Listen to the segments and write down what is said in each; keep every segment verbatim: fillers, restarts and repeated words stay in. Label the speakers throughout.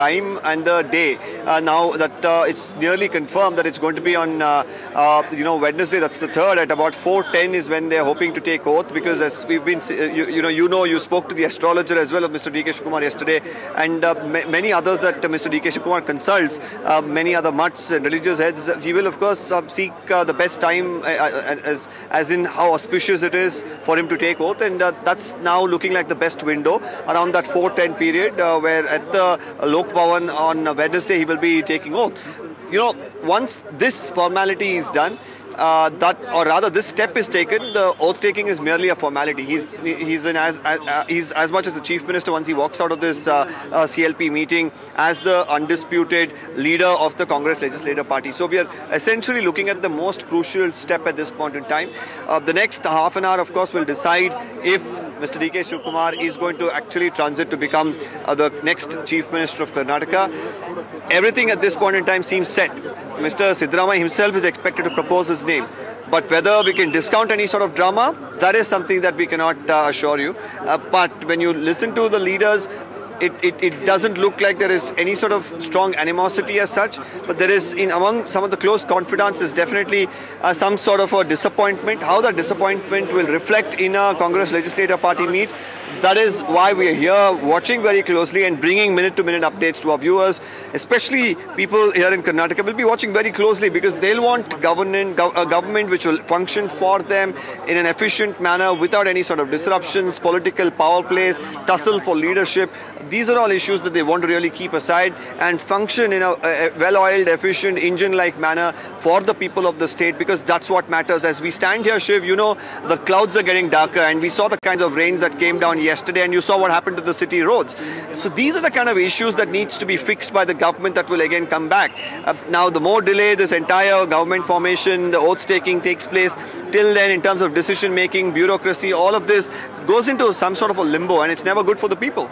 Speaker 1: time and the day uh, now that uh, it's nearly confirmed that it's going to be on uh, uh, you know Wednesday. That's the third at about four ten is when they're hoping to take oath, because as we've been uh, you, you know you know you spoke to the astrologer as well of Mister D K Shivakumar yesterday, and uh, ma many others that uh, Mister D K Shivakumar consults, uh, many other mutts and religious heads. He will of course uh, seek uh, the best time uh, as as in how auspicious it is for him to take oath, and uh, that's now looking like the best window around that four ten period uh, where at the uh, Lok Bhavan on Wednesday he will be taking oath. You know, once this formality is done, uh, that or rather this step is taken, the oath taking is merely a formality. He's he's in as uh, he's as much as the chief minister once he walks out of this uh, uh, C L P meeting as the undisputed leader of the Congress Legislative Party. So we are essentially looking at the most crucial step at this point in time. Uh, the next half an hour, of course, will decide if Mister D K Shivakumar is going to actually transit to become uh, the next Chief Minister of Karnataka. Everything at this point in time seems set. Mister Siddaramaiah himself is expected to propose his name. But whether we can discount any sort of drama, that is something that we cannot uh, assure you. Uh, but when you listen to the leaders, It, it, it doesn't look like there is any sort of strong animosity as such, but there is, in among some of the close confidants, is definitely uh, some sort of a disappointment. How that disappointment will reflect in a Congress Legislative Party meet, that is why we are here watching very closely and bringing minute-to-minute updates to our viewers. Especially people here in Karnataka will be watching very closely, because they'll want government, gov a government which will function for them in an efficient manner without any sort of disruptions, political power plays, tussle for leadership. These are all issues that they want to really keep aside and function in a, a well-oiled, efficient, engine-like manner for the people of the state, because that's what matters. As we stand here, Shiv, you know, the clouds are getting darker, and we saw the kinds of rains that came down yesterday, and you saw what happened to the city roads. So these are the kind of issues that needs to be fixed by the government that will again come back. Uh, now, the more delay this entire government formation, the oath-taking takes place, till then, in terms of decision-making, bureaucracy, all of this goes into some sort of a limbo, and it's never good for the people.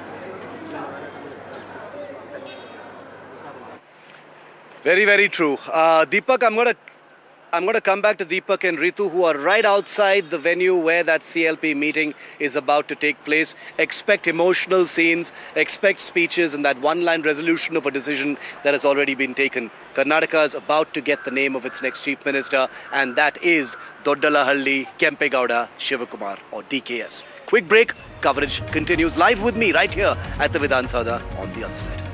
Speaker 2: Very, very true. Uh, Deepak, I'm going to I'm going to come back to Deepak and Ritu, who are right outside the venue where that C L P meeting is about to take place. Expect emotional scenes, expect speeches, and that one-line resolution of a decision that has already been taken. Karnataka is about to get the name of its next Chief Minister, and that is Doddalahalli Kempegowda Shivakumar, or D K S. Quick break. Coverage continues live with me right here at the Vidhan Soudha on the other side.